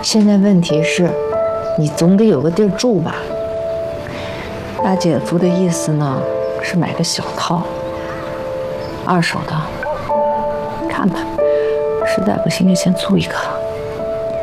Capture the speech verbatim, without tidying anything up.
现在问题是，你总得有个地儿住吧？大姐夫的意思呢，是买个小套，二手的，看看，实在不行就先租一个。